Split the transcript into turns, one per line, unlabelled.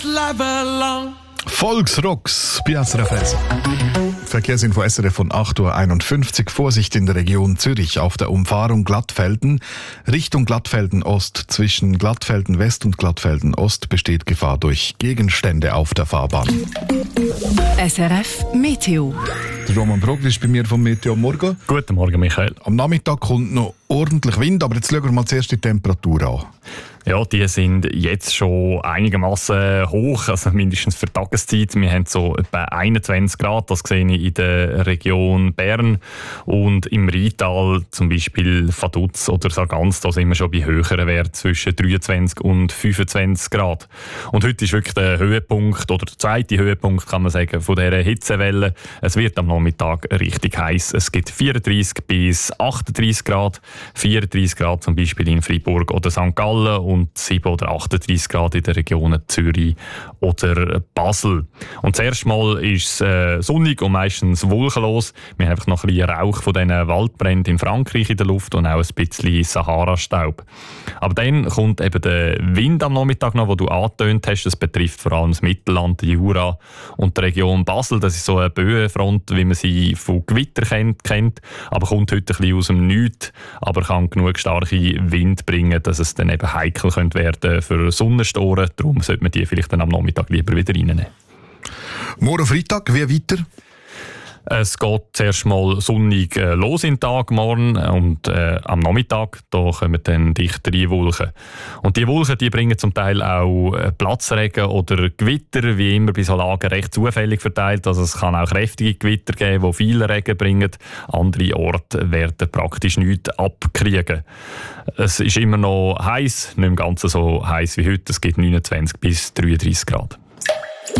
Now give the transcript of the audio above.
Leben lang.
Volksrocks bei SRF 1. Verkehrsinfo SRF von 8.51 Uhr. Vorsicht in der Region Zürich auf der Umfahrung Glattfelden. Richtung Glattfelden Ost. Zwischen Glattfelden West und Glattfelden Ost besteht Gefahr durch Gegenstände auf der Fahrbahn.
SRF Meteo.
Der Roman Brogli ist bei mir vom Meteo. Morgen.
Guten Morgen, Michael.
Am Nachmittag kommt noch ordentlich Wind, aber jetzt schauen wir mal zuerst die Temperatur an.
Ja, die sind jetzt schon einigermaßen hoch, also mindestens für die Tageszeit. Wir haben so etwa 21 Grad, das sehe ich in der Region Bern. Und im Rheintal, zum Beispiel Vaduz oder Sargans, da sind wir schon bei höheren Werten zwischen 23 und 25 Grad. Und heute ist wirklich der Höhepunkt, oder der zweite Höhepunkt, kann man sagen, von dieser Hitzewelle. Es wird am Nachmittag richtig heiß. Es gibt 34 bis 38 Grad, 34 Grad zum Beispiel in Freiburg oder St. Gallen und 7 oder 38 Grad in den Regionen Zürich oder Basel. Und zuerst mal ist es sonnig und meistens wolkenlos. Wir haben einfach noch ein bisschen Rauch von diesen Waldbränden in Frankreich in der Luft und auch ein bisschen Sahara-Staub. Aber dann kommt eben der Wind am Nachmittag noch, den du angetönt hast. Das betrifft vor allem das Mittelland, die Jura und die Region Basel. Das ist so eine Böenfront, wie man sie von Gewitter kennt. Aber kommt heute ein bisschen aus dem Nichts, aber kann genug starke Wind bringen, dass es dann eben heikel könnte werden für Sonnenstoren. Darum sollte man die vielleicht dann am Nachmittag lieber wieder reinnehmen.
Morgen Freitag, wie weiter?
Es geht zuerst mal sonnig los in den Tag morgen und am Nachmittag da kommen dann dichtere Wolken. Und die Wolken die bringen zum Teil auch Platzregen oder Gewitter, wie immer bei so Lagen recht zufällig verteilt. Also es kann auch kräftige Gewitter geben, die viel Regen bringen. Andere Orte werden praktisch nichts abkriegen. Es ist immer noch heiß, nicht im Ganzen so heiß wie heute. Es gibt 29 bis 33 Grad.